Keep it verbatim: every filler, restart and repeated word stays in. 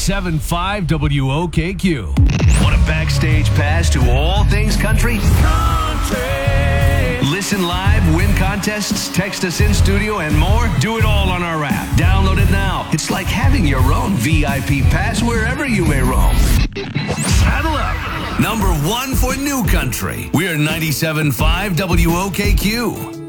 ninety-seven point five W O K Q. Want a backstage pass to all things country? Country! Listen live, win contests, text us in studio, and more? Do it all on our app. Download it now. It's like having your own V I P pass wherever you may roam. Saddle up. Number one for New Country. We're ninety-seven point five W O K Q.